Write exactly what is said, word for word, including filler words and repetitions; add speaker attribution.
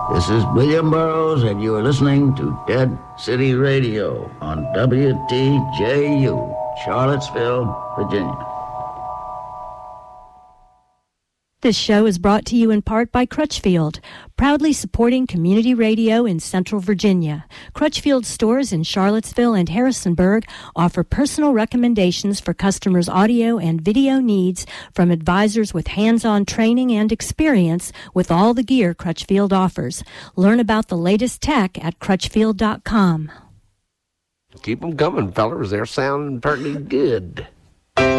Speaker 1: This is William Burroughs, and you are listening to Dead City Radio on W T J U, Charlottesville, Virginia.
Speaker 2: This show is brought to you in part by Crutchfield, proudly supporting community radio in Central Virginia. Crutchfield stores in Charlottesville and Harrisonburg offer personal recommendations for customers' audio and video needs from advisors with hands-on training and experience with all the gear Crutchfield offers. Learn about the latest tech at crutchfield dot com.
Speaker 3: Keep them coming, fellers. They're sounding pretty good.